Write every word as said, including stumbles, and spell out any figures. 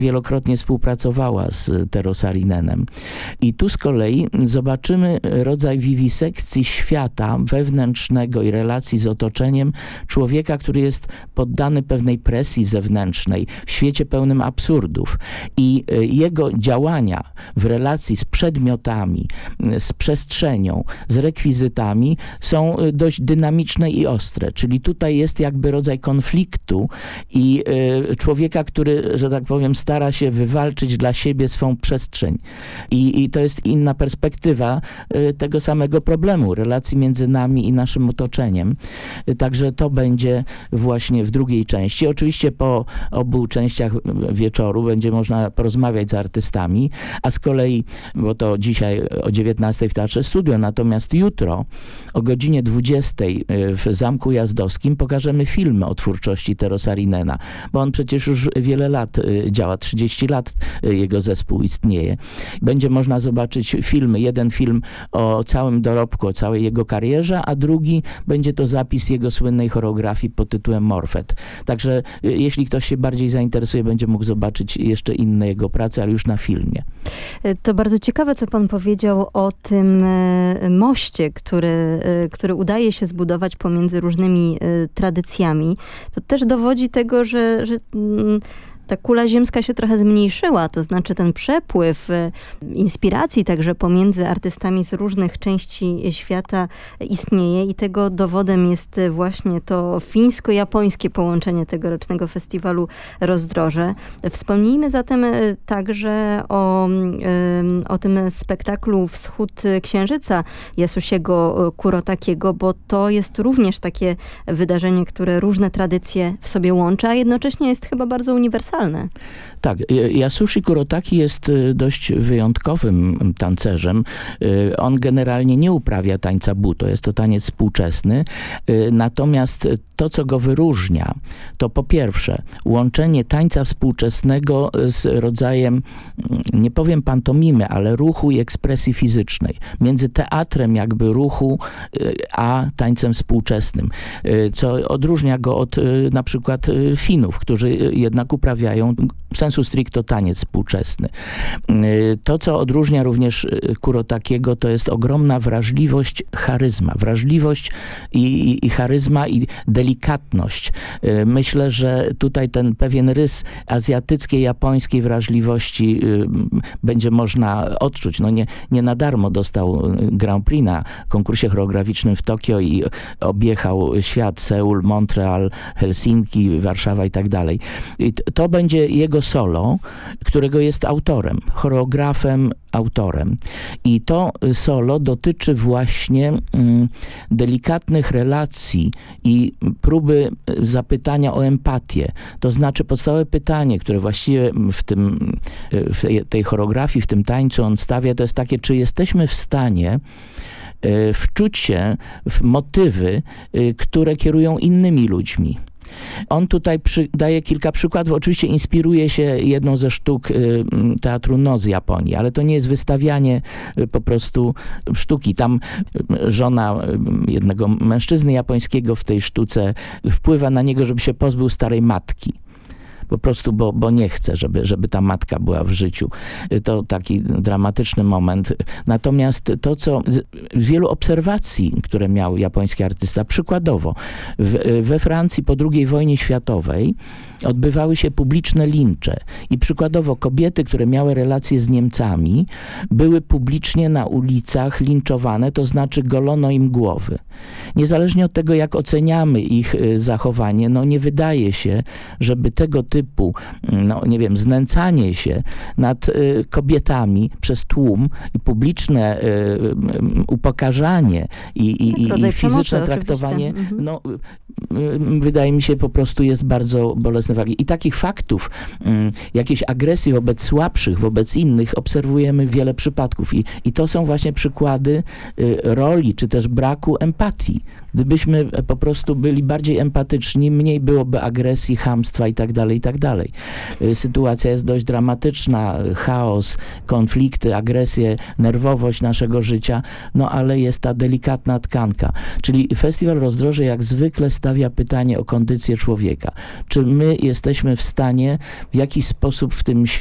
wielokrotnie współpracowała z Tero Saarinenem. I tu z kolei zobaczymy rodzaj wiwisekcji świata wewnętrznego i relacji z otoczeniem człowieka, który jest poddany pewnej presji zewnętrznej w świecie pełnym absurdów. I jego działania w relacji z przedmiotami, z przestrzenią, z rekwizytami są dość dynamiczne i ostre. Czyli tutaj jest jakby rodzaj konfliktu i człowieka, który, że tak powiem, stara się wywalczyć dla siebie swą przestrzeń. I, i to jest inna perspektywa tego samego problemu, relacji między nami i naszym otoczeniem. Także to będzie właśnie w drugiej części. Oczywiście po obu częściach wieczoru będzie można porozmawiać z artystami, a z kolei, bo to dzisiaj o dziewiętnastej w Teatrze Studio, natomiast jutro o godzinie dwudziestej w Zamku Jazdowskim pokażemy filmy o twórczości Tero Saarinena, bo on przecież już wiele lat działa, trzydzieści lat jego zespół istnieje. Będzie można zobaczyć filmy, jeden film o całym dorobku, o całej jego karierze, a drugi będzie to zapis jego słynnej choreografii pod tytułem Morfet. Także jeśli ktoś się bardziej zainteresuje, będzie mógł zobaczyć jeszcze inne jego prace, ale już na filmie. To bardzo ciekawe, co pan powiedział o tym moście, który, który udaje się zbudować pomiędzy różnymi tradycjami. To też dowodzi tego, że, że ta kula ziemska się trochę zmniejszyła, to znaczy ten przepływ inspiracji także pomiędzy artystami z różnych części świata istnieje i tego dowodem jest właśnie to fińsko-japońskie połączenie tegorocznego festiwalu Rozdroże. Wspomnijmy zatem także o, o tym spektaklu Wschód Księżyca Yasusiego Kurotakiego, bo to jest również takie wydarzenie, które różne tradycje w sobie łączy, a jednocześnie jest chyba bardzo uniwersalne. Tak, Yasushi Kurotaki jest dość wyjątkowym tancerzem. On generalnie nie uprawia tańca buto, jest to taniec współczesny. Natomiast to, co go wyróżnia, to po pierwsze łączenie tańca współczesnego z rodzajem, nie powiem pantomimy, ale ruchu i ekspresji fizycznej. Między teatrem jakby ruchu, a tańcem współczesnym. Co odróżnia go od na przykład Finów, którzy jednak uprawiają w sensu stricto taniec współczesny. To, co odróżnia również Kurotakiego, to jest ogromna wrażliwość, charyzma. Wrażliwość i, i, i charyzma i delikatność. Myślę, że tutaj ten pewien rys azjatyckiej, japońskiej wrażliwości będzie można odczuć. No nie, nie na darmo dostał Grand Prix na konkursie choreograficznym w Tokio i objechał świat, Seul, Montreal, Helsinki, Warszawa i tak dalej. I to będzie jego solo, którego jest autorem, choreografem, autorem. I to solo dotyczy właśnie mm, delikatnych relacji i próby zapytania o empatię. To znaczy podstawowe pytanie, które właściwie w, tym, w tej, tej choreografii, w tym tańcu on stawia, to jest takie, czy jesteśmy w stanie wczuć się w motywy, które kierują innymi ludźmi. On tutaj przy, daje kilka przykładów. Oczywiście inspiruje się jedną ze sztuk y, teatru No z Japonii, ale to nie jest wystawianie y, po prostu sztuki. Tam y, żona y, jednego mężczyzny japońskiego w tej sztuce wpływa na niego, żeby się pozbył starej matki. Po prostu, bo, bo nie chce, żeby, żeby ta matka była w życiu. To taki dramatyczny moment. Natomiast to, co z wielu obserwacji, które miał japoński artysta, przykładowo w, we Francji po drugiej wojnie światowej odbywały się publiczne lincze i przykładowo kobiety, które miały relacje z Niemcami, były publicznie na ulicach linczowane, to znaczy golono im głowy. Niezależnie od tego, jak oceniamy ich zachowanie, no nie wydaje się, żeby tego typu, no nie wiem, znęcanie się nad y, kobietami przez tłum i publiczne y, y, upokarzanie i, i, tak, i, i fizyczne traktowanie, mhm. no y, y, wydaje mi się po prostu jest bardzo bolesne. I takich faktów, y, jakiejś agresji wobec słabszych, wobec innych obserwujemy wiele przypadków i, i to są właśnie przykłady y, roli, czy też braku empatii, Gdybyśmy po prostu byli bardziej empatyczni, mniej byłoby agresji, chamstwa i tak dalej, i tak dalej. Sytuacja jest dość dramatyczna, chaos, konflikty, agresje, nerwowość naszego życia, no ale jest ta delikatna tkanka. Czyli Festiwal Rozdroże jak zwykle stawia pytanie o kondycję człowieka. Czy my jesteśmy w stanie w jakiś sposób w tym